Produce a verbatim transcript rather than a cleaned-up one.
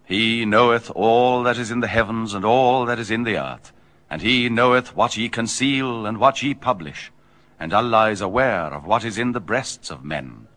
He knoweth all that is in the heavens and all that is in the earth, and he knoweth what ye conceal and what ye publish, and Allah is aware of what is in the breasts of men.